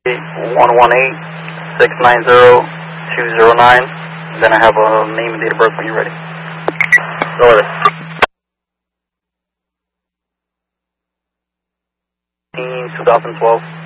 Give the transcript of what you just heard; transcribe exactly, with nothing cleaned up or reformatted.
one one eight, six nine zero, two zero nine. Then I have a name and date of birth when you're ready. Go with it. twenty twelve.